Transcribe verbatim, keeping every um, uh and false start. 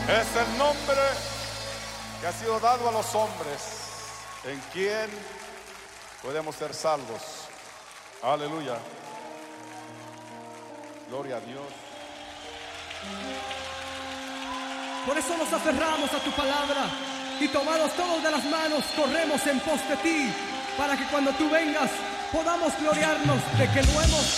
Es el nombre que ha sido dado a los hombres, en quien podemos ser salvos. Aleluya. Gloria a Dios. Por eso nos aferramos a tu palabra y tomados todos de las manos, corremos en pos de ti, para que cuando tú vengas podamos gloriarnos de que lo hemos